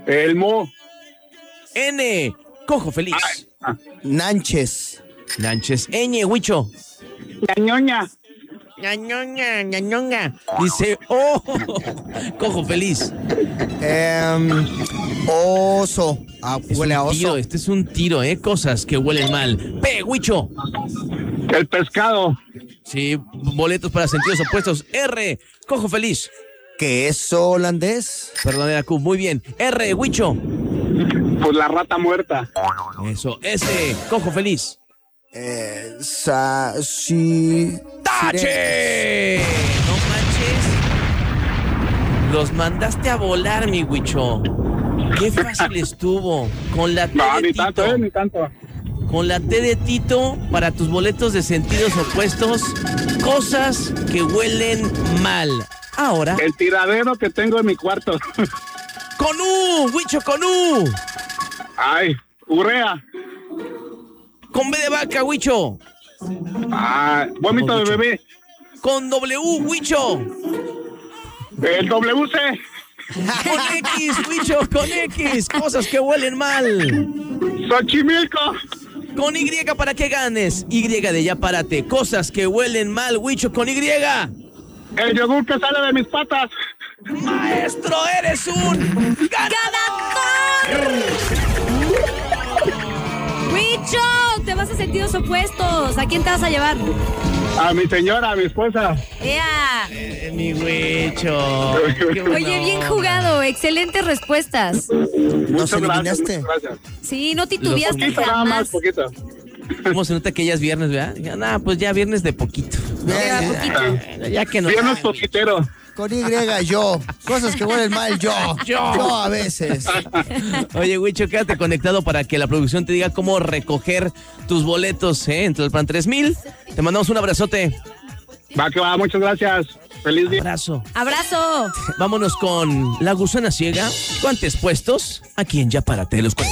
Elmo. N, cojo feliz. Nánchez. Nánchez. Ñ, Huicho. La ñoña. Ñañoña, ñañonga. Dice, cojo feliz. Oso. Huele a oso. Tiro, este es un tiro, cosas que huelen mal. P, Huicho. El pescado. Sí, boletos para sentidos opuestos. R, cojo feliz. Queso holandés. Perdón, era Q, muy bien. R, Huicho. Pues la rata muerta. Eso. S, cojo feliz. ¡Tache! No manches. Los mandaste a volar, mi Huicho. Qué fácil estuvo. Con la T de Ni Tito. tanto, ni tanto. Con la T de Tito, para tus boletos de sentidos opuestos, cosas que huelen mal. Ahora, El tiradero que tengo en mi cuarto. con U, Huicho, con U. Ay, urea. Con B de vaca, Huicho. Vómito de bebé. Con W, Huicho. El WC. Con X, Huicho, con X. Cosas que huelen mal. Xochimilco. Con Y para que ganes. Y de ya párate. Cosas que huelen mal, Huicho, con Y. El yogur que sale de mis patas. Maestro, eres un ¡Ganador! ¡Huicho! Te vas a sentidos opuestos. ¿A quién te vas a llevar? A mi señora, a mi esposa. ¡Ea! mi Huicho. Qué buena Oye, bien onda. jugado. Excelentes respuestas. ¿Nos eliminaste? Muchas gracias. Sí, no titubeaste Poquito, nada más, jamás. poquito. ¿Cómo se nota que ya es viernes, verdad? Ya, nada, pues ya viernes de poquito. Ya que no. Viernes poquitero. Con Y, yo. Cosas que huelen mal, yo. Yo a veces. Oye, Huicho, quédate conectado para que la producción te diga cómo recoger tus boletos, entre el plan 3000. Te mandamos un abrazote. Va que va, muchas gracias. Feliz día. Abrazo. ¡Abrazo! Vámonos con La Gusana Ciega. Guantes puestos. Aquí en Ya Párate, los